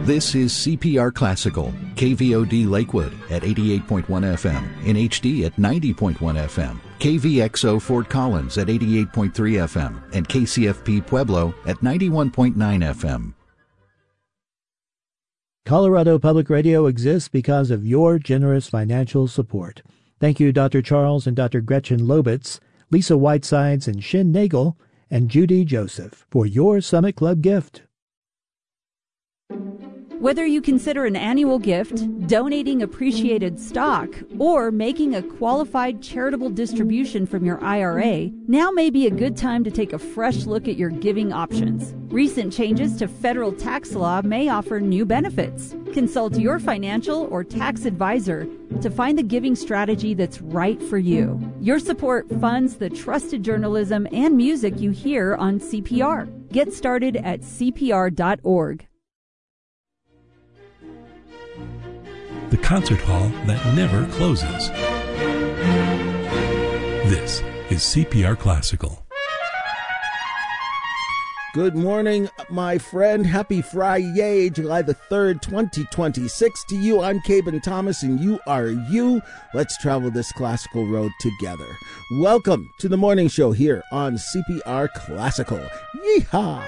This is CPR Classical, KVOD Lakewood at 88.1 FM, in HD at 90.1 FM, KVXO Fort Collins at 88.3 FM, and KCFP Pueblo at 91.9 FM. Colorado Public Radio exists because of your generous financial support. Thank you, Dr. Charles and Dr. Gretchen Lobitz, Lisa Whitesides and Shin Nagel, and Judy Joseph for your Summit Club gift. Whether you consider an annual gift, donating appreciated stock, or making a qualified charitable distribution from your IRA, now may be a good time to take a fresh look at your giving options. Recent changes to federal tax law may offer new benefits. Consult your financial or tax advisor to find the giving strategy that's right for you. Your support funds the trusted journalism and music you hear on CPR. Get started at CPR.org. The concert hall that never closes. This is CPR Classical. Good morning, my friend. Happy Friday, July the 3rd, 2026 to you. I'm Caben Thomas, and you are you. Let's travel this classical road together. Welcome to the morning show here on CPR Classical. Yeehaw!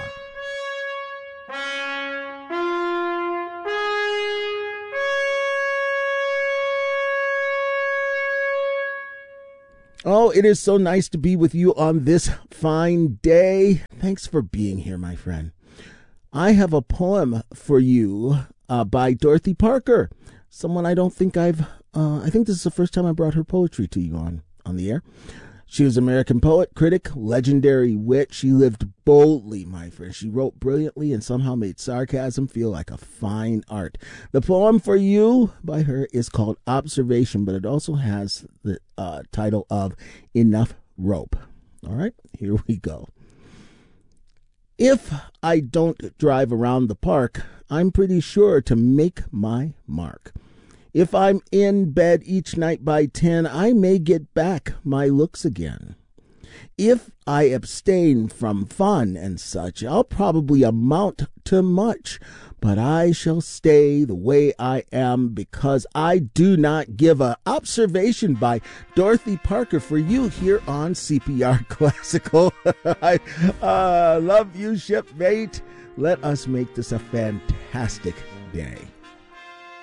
Oh, it is so nice to be with you on this fine day. Thanks for being here, my friend. I have a poem for you by Dorothy Parker, someone I don't think I think this is the first time I brought her poetry to you on the air. She was an American poet, critic, legendary wit. She lived boldly, my friend. She wrote brilliantly and somehow made sarcasm feel like a fine art. The poem for you by her is called Observation, but it also has the title of Enough Rope. All right, here we go. If I don't drive around the park, I'm pretty sure to make my mark. If I'm in bed each night by 10, I may get back my looks again. If I abstain from fun and such, I'll probably amount to much, but I shall stay the way I am because I do not give a. Observation by Dorothy Parker for you here on CPR Classical. I love you, shipmate. Let us make this a fantastic day.